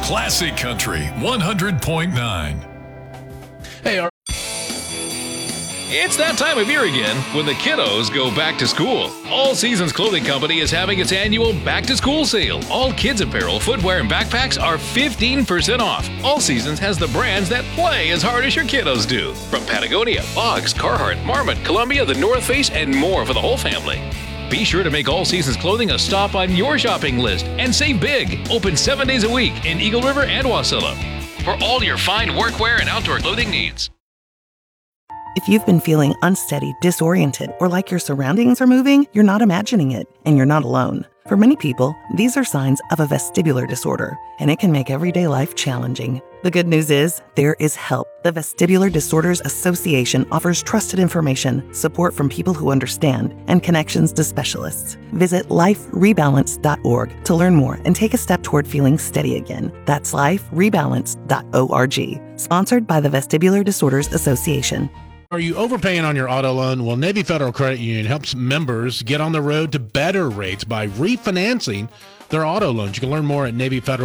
Classic Country 100.9. Hey, It's that time of year again when the kiddos go back to school. All Seasons Clothing Company is having its annual back to school sale. All kids apparel, footwear, and backpacks are 15% off. All Seasons has the brands that play as hard as your kiddos do. From Patagonia, Boggs, Carhartt, Marmot, Columbia, the North Face, and more for the whole family. Be sure to make All Seasons Clothing a stop on your shopping list and save big. Open 7 days a week in Eagle River and Wasilla for all your fine workwear and outdoor clothing needs. If you've been feeling unsteady, disoriented, or like your surroundings are moving, you're not imagining it, and you're not alone. For many people, these are signs of a vestibular disorder, and it can make everyday life challenging. The good news is, there is help. The Vestibular Disorders Association offers trusted information, support from people who understand, and connections to specialists. Visit liferebalance.org to learn more and take a step toward feeling steady again. That's liferebalance.org. Sponsored by the Vestibular Disorders Association. are you overpaying on your auto loan? Well, Navy Federal Credit Union helps members get on the road to better rates by refinancing their auto loans. You can learn more at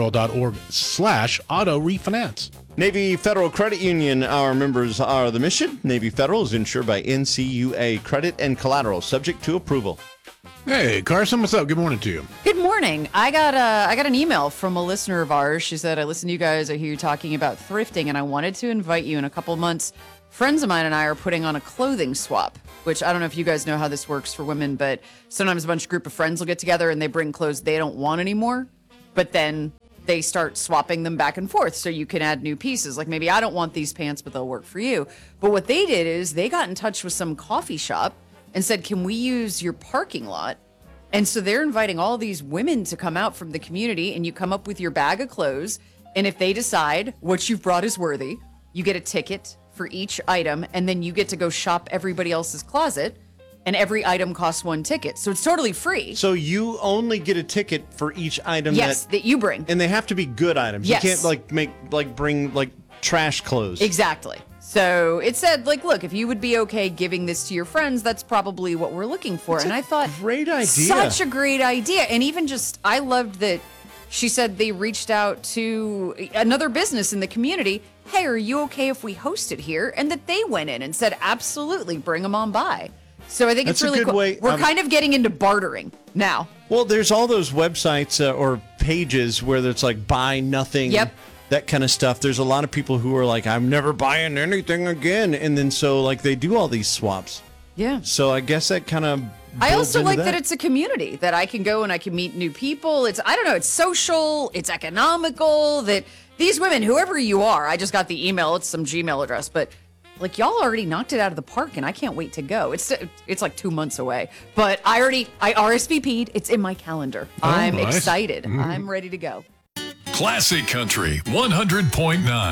NavyFederal.org/auto refinance. Navy Federal Credit Union, our members are the mission. Navy Federal is insured by NCUA. Credit and collateral subject to approval. Hey, Carson, what's up? Good morning to you. Good morning. I got an email from a listener of ours. She said, I listen to you guys. I hear you talking about thrifting, and I wanted to invite you in a couple of months. Friends of mine and I are putting on a clothing swap, which I don't know if you guys know how this works for women, but sometimes a group of friends will get together and they bring clothes they don't want anymore, but then they start swapping them back and forth so you can add new pieces. Like maybe I don't want these pants, but they'll work for you. But what they did is they got in touch with some coffee shop and said, can we use your parking lot? And so they're inviting all these women to come out from the community, and you come up with your bag of clothes. And if they decide what you've brought is worthy, you get a ticket for each item, and then you get to go shop everybody else's closet, and every item costs one ticket. So it's totally free. So you only get a ticket for each item that you bring. And they have to be good items. Yes. You can't bring trash clothes. Exactly. So it said, look, if you would be okay giving this to your friends, that's probably what we're looking for. And I thought, great idea. Such a great idea. And even just, I loved that she said they reached out to another business in the community. Hey, are you okay if we host it here? And that they went in and said, absolutely, bring them on by. So I think That's it's really a good cool. way. We're kind of getting into bartering now. Well, there's all those websites or pages where it's like buy nothing. Yep. That kind of stuff. There's a lot of people who are like, I'm never buying anything again. And then so they do all these swaps. Yeah. So I guess that kind of I also like that it's a community that I can go and I can meet new people. It's social, it's economical, that these women, whoever you are, I just got the email, it's some Gmail address, but y'all already knocked it out of the park and I can't wait to go. It's like 2 months away, but I RSVP'd. It's in my calendar. I'm nice. excited. I'm ready to go. Classic Country 100.9.